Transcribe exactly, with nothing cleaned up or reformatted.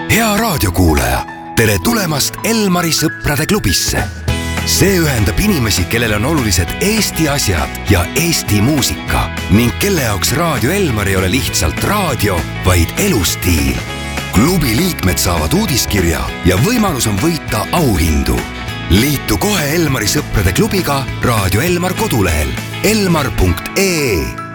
hea raadiokuulaja, tere tulemast Elmari sõprade klubisse. See ühendab inimesi, kellel on olulised Eesti asjad ja Eesti muusika ning kelle jaoks Raadio Elmar ei ole lihtsalt raadio, vaid elustiil. Klubi liikmed saavad uudiskirja ja võimalus on võita auhindu. Liitu kohe Elmari sõprade klubiga Raadio Elmar kodulehel elmar punkt ee.